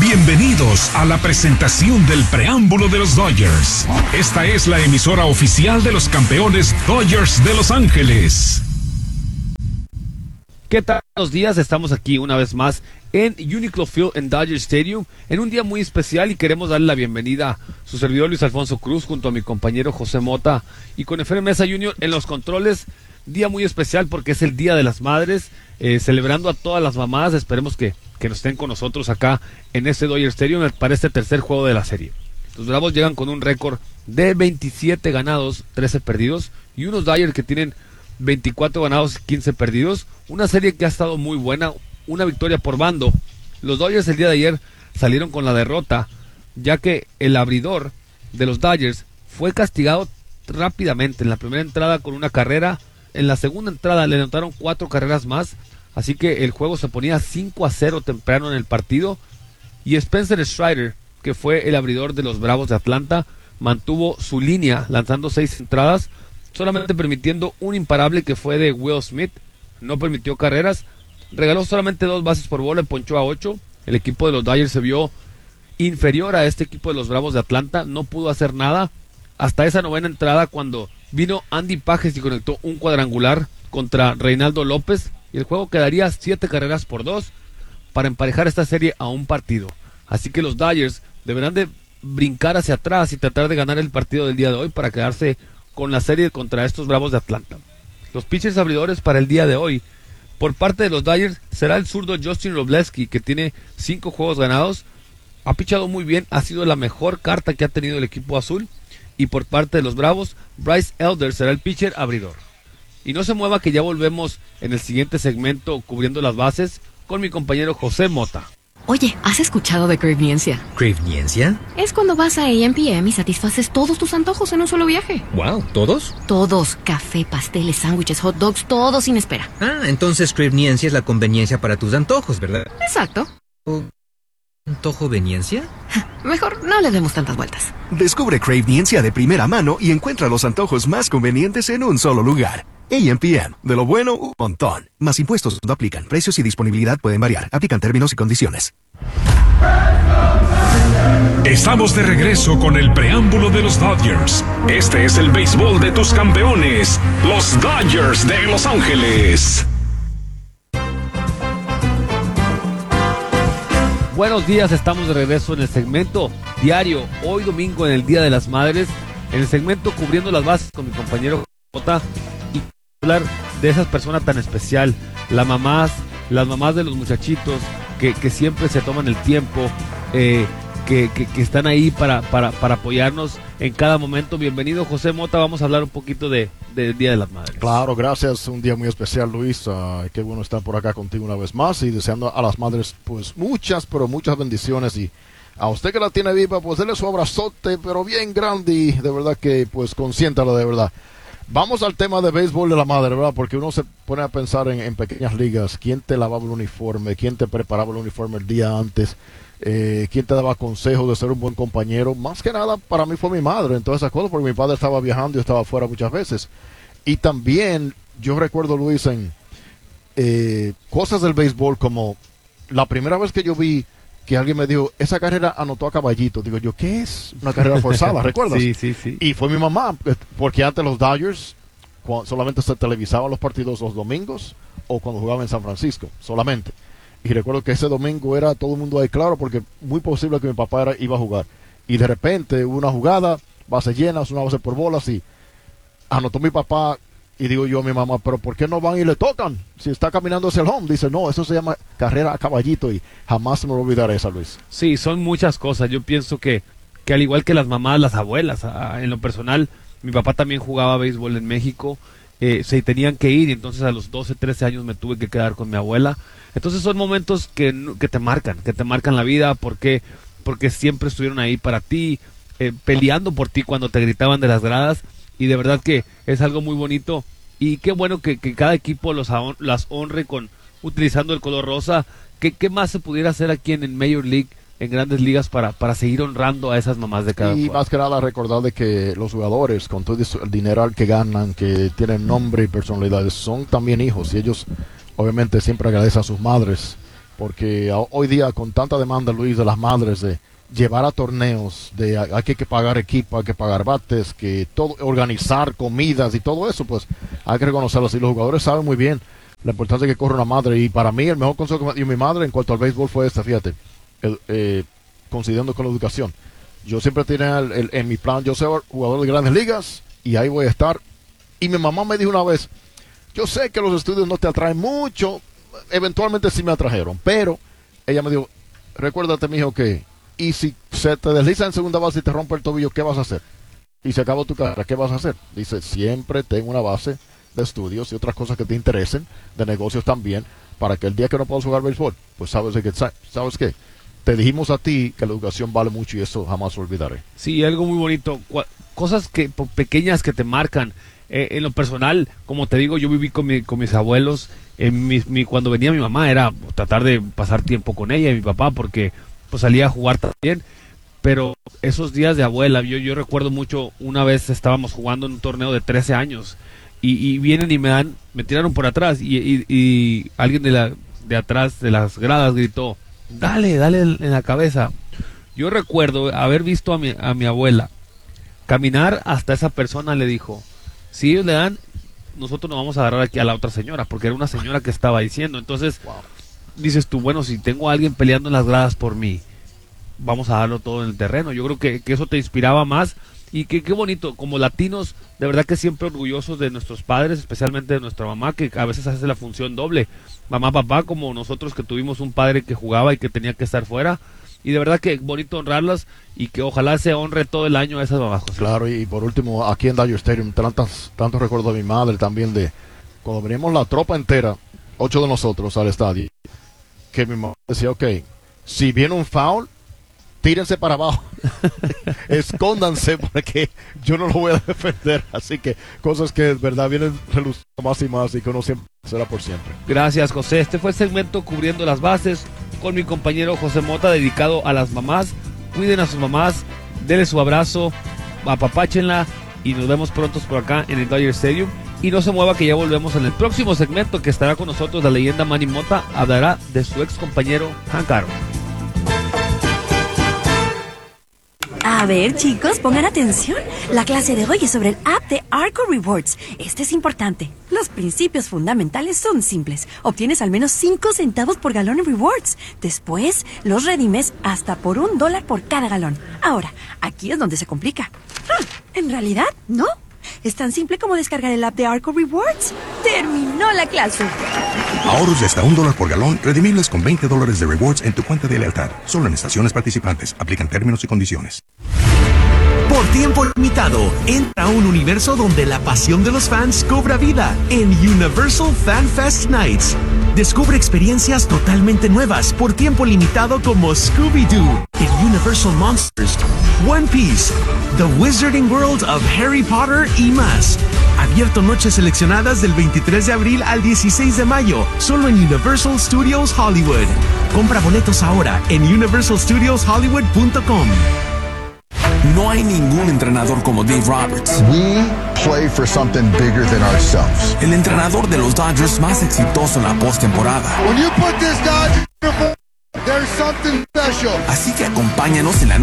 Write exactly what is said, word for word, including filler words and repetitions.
Bienvenidos a la presentación del preámbulo de los Dodgers. Esta es la emisora oficial de los campeones Dodgers de Los Ángeles. ¿Qué tal? Buenos días, estamos aquí una vez más en Uniqlo Field en Dodger Stadium en un día muy especial y queremos darle la bienvenida a su servidor Luis Alfonso Cruz junto a mi compañero José Mota y con Efraín Mesa junior en los controles. Día muy especial porque es el Día de las Madres, eh, celebrando a todas las mamás. Esperemos que, que nos estén con nosotros acá en este Dodger Stadium para este tercer juego de la serie. Los Bravos llegan con un récord de veintisiete ganados, trece perdidos y unos Dodgers que tienen veinticuatro ganados, quince perdidos. Una serie que ha estado muy buena, una victoria por bando. Los Dodgers el día de ayer salieron con la derrota, ya que el abridor de los Dodgers fue castigado rápidamente en la primera entrada con una carrera. En la segunda entrada le anotaron cuatro carreras más, así que el juego se ponía cinco a cero temprano en el partido. Y Spencer Strider, que fue el abridor de los Bravos de Atlanta, mantuvo su línea lanzando seis entradas, solamente permitiendo un imparable que fue de Will Smith. No permitió carreras, regaló solamente dos bases por bola, ponchó a ocho. El equipo de los Dodgers se vio inferior a este equipo de los Bravos de Atlanta, no pudo hacer nada hasta esa novena entrada cuando vino Andy Pages y conectó un cuadrangular contra Reynaldo López y el juego quedaría siete carreras por dos para emparejar esta serie a un partido. Así que los Dodgers deberán de brincar hacia atrás y tratar de ganar el partido del día de hoy para quedarse con la serie contra estos Bravos de Atlanta. Los pitchers abridores para el día de hoy por parte de los Dodgers será el zurdo Justin Robleski, que tiene cinco juegos ganados, ha pichado muy bien, ha sido la mejor carta que ha tenido el equipo azul. Y por parte de los Bravos, Bryce Elder será el pitcher abridor. Y no se mueva que ya volvemos en el siguiente segmento cubriendo las bases con mi compañero José Mota. Oye, ¿has escuchado de Craveniencia? ¿Craveniencia? Es cuando vas a A M P M y satisfaces todos tus antojos en un solo viaje. Wow, ¿todos? Todos. Café, pasteles, sándwiches, hot dogs, todo sin espera. Ah, entonces Craveniencia es la conveniencia para tus antojos, ¿verdad? Exacto. ¿O antojoveniencia? Mejor no le demos tantas vueltas. Descubre Craveniencia de primera mano y encuentra los antojos más convenientes en un solo lugar. A M P M, de lo bueno, un montón. Más impuestos no aplican. Precios y disponibilidad pueden variar. Aplican términos y condiciones. Estamos de regreso con el preámbulo de los Dodgers. Este es el béisbol de tus campeones, los Dodgers de Los Ángeles. Buenos días, estamos de regreso en el segmento diario, hoy domingo en el Día de las Madres, en el segmento cubriendo las bases con mi compañero Jota y hablar de esas personas tan especial, las mamás, las mamás de los muchachitos que, que siempre se toman el tiempo, eh, que, que, que están ahí para, para, para apoyarnos en cada momento. Bienvenido José Mota, vamos a hablar un poquito de, del Día de las Madres. Claro, gracias, un día muy especial Luis, uh, qué bueno estar por acá contigo una vez más y deseando a las madres pues muchas, pero muchas bendiciones y a usted que la tiene viva pues déle su abrazote pero bien grande y de verdad que pues consiéntala de verdad. Vamos al tema de béisbol de la madre, ¿verdad? Porque uno se pone a pensar en, en pequeñas ligas, quién te lavaba el uniforme, quién te preparaba el uniforme el día antes, eh, quién te daba consejos de ser un buen compañero. Más que nada para mí fue mi madre en todas esas cosas, porque mi padre estaba viajando y yo estaba afuera muchas veces. Y también yo recuerdo, Luis, en eh, cosas del béisbol como la primera vez que yo vi que alguien me dijo, esa carrera anotó a caballito. Digo yo, ¿qué es una carrera forzada? ¿Recuerdas? Sí, sí, sí. Y fue mi mamá, porque antes los Dodgers solamente se televisaban los partidos los domingos o cuando jugaban en San Francisco, solamente. Y recuerdo que ese domingo era todo el mundo ahí claro, porque muy posible que mi papá era, iba a jugar. Y de repente hubo una jugada, base llena, una base por bolas, y anotó mi papá. Y digo yo a mi mamá, pero ¿por qué no van y le tocan? Si está caminando hacia el home. Dice, no, eso se llama carrera a caballito y jamás se me va a olvidar esa, Luis. Sí, son muchas cosas. Yo pienso que, que al igual que las mamás, las abuelas, a, en lo personal, mi papá también jugaba béisbol en México, eh, se tenían que ir y entonces a los doce, trece años me tuve que quedar con mi abuela. Entonces son momentos que, que te marcan, que te marcan la vida porque, porque siempre estuvieron ahí para ti, eh, peleando por ti cuando te gritaban de las gradas. Y de verdad que es algo muy bonito y qué bueno que, que cada equipo los las honre con utilizando el color rosa. ¿Qué, qué más se pudiera hacer aquí en el Major League, en Grandes Ligas, para, para seguir honrando a esas mamás de cada Y juego? más que nada recordar de que los jugadores, con todo el dinero que ganan, que tienen nombre y personalidades, son también hijos y ellos obviamente siempre agradecen a sus madres porque a- hoy día con tanta demanda, Luis, de las madres de llevar a torneos, de hay hay que pagar equipo, hay que pagar bates, que todo, organizar comidas y todo eso, pues hay que reconocerlo así. Los jugadores saben muy bien la importancia que corre una madre, y para mí el mejor consejo que me dio mi madre en cuanto al béisbol fue este, fíjate, el, eh, coincidiendo con la educación. Yo siempre tenía el- el- en mi plan, yo soy jugador de grandes ligas y ahí voy a estar. Y mi mamá me dijo una vez, yo sé que los estudios no te atraen mucho, eventualmente sí me atrajeron, pero ella me dijo, recuérdate, mijo, que y si se te desliza en segunda base y te rompe el tobillo, ¿qué vas a hacer? Y se acabó tu carrera, ¿qué vas a hacer? Dice, siempre ten una base de estudios y otras cosas que te interesen, de negocios también, para que el día que no puedas jugar béisbol, pues sabes de que, ¿sabes qué? Te dijimos a ti que la educación vale mucho y eso jamás lo olvidaré. Sí, algo muy bonito. Cua- Cosas que po- pequeñas que te marcan. Eh, en lo personal, como te digo, yo viví con, mi- con mis abuelos. En mi, mi- cuando venía mi mamá era tratar de pasar tiempo con ella y mi papá, porque pues salía a jugar también. Pero esos días de abuela, yo, yo recuerdo mucho, una vez estábamos jugando en un torneo de trece años y, y vienen y me dan, me tiraron por atrás y, y- y alguien de, la, de atrás de las gradas gritó, dale, dale en en la cabeza. Yo recuerdo haber visto a mi, a mi abuela caminar hasta esa persona, le dijo, si ellos le dan, nosotros nos vamos a agarrar aquí a la otra señora, porque era una señora que estaba diciendo. Entonces, dices tú, bueno, si tengo a alguien peleando en las gradas por mí, vamos a darlo todo en el terreno. Yo creo que, que eso te inspiraba más. Y que qué bonito, como latinos, de verdad que siempre orgullosos de nuestros padres, especialmente de nuestra mamá, que a veces hace la función doble. Mamá, papá, como nosotros que tuvimos un padre que jugaba y que tenía que estar fuera. Y de verdad que bonito honrarlas y que ojalá se honre todo el año a esas mamás, José. Claro, y por último, aquí en Dodger Stadium, tantos, tantos recuerdos de mi madre también, de cuando veníamos la tropa entera, ocho de nosotros al estadio, que mi mamá decía, ok, si viene un foul, tírense para abajo, escóndanse porque yo no lo voy a defender. Así que cosas que de verdad vienen reluciendo más y más y que uno siempre será por siempre. Gracias, José. Este fue el segmento Cubriendo las Bases con mi compañero José Mota, dedicado a las mamás. Cuiden a sus mamás, denle su abrazo, apapáchenla y nos vemos pronto por acá en el Dodger Stadium. Y no se mueva, que ya volvemos en el próximo segmento, que estará con nosotros la leyenda Manny Mota. Hablará de su ex compañero Hank Aaron. A ver, chicos, pongan atención. La clase de hoy es sobre el app de Arco Rewards. Este es importante. Los principios fundamentales son simples. Obtienes al menos cinco centavos por galón en rewards. Después, los redimes hasta por un dólar por cada galón. Ahora, aquí es donde se complica. Hmm, en realidad, no. Es tan simple como descargar el app de Arco Rewards. ¡Terminó la clase! Ahorros de hasta un dólar por galón, redimibles con veinte dólares de rewards en tu cuenta de lealtad. Solo en estaciones participantes. Aplican términos y condiciones. Por tiempo limitado, entra a un universo donde la pasión de los fans cobra vida en Universal Fan Fest Nights. Descubre experiencias totalmente nuevas por tiempo limitado como Scooby-Doo, el Universal Monsters, One Piece, The Wizarding World of Harry Potter y más. Abierto noches seleccionadas del veintitrés de abril al dieciséis de mayo, solo en Universal Studios Hollywood. Compra boletos ahora en universal studios hollywood punto com. No hay ningún entrenador como Dave Roberts. We play for something bigger than ourselves. El entrenador de los Dodgers más exitoso en la postemporada. When you put this Dodger uniform, there's something special. Así que acompáñanos en la